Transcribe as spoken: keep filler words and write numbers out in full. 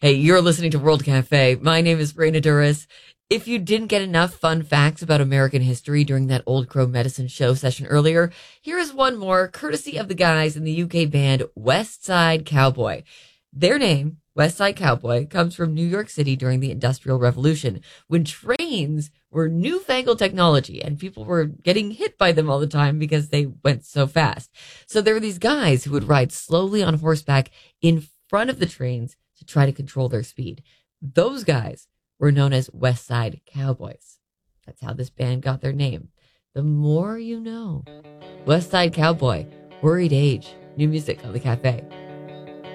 Hey, you're listening to World Cafe. My name is Raina Duras. If you didn't get enough fun facts about American history during that Old Crow Medicine show session earlier, here is one more, courtesy of the guys in the U K band West Side Cowboy. Their name, West Side Cowboy, comes from New York City during the Industrial Revolution, when trains were newfangled technology and people were getting hit by them all the time because they went so fast. So there were these guys who would ride slowly on horseback in front of the trains to try to control their speed. Those guys were known as West Side Cowboys. That's how this band got their name. The more you know. West Side Cowboy, Worried Age, new music on the cafe.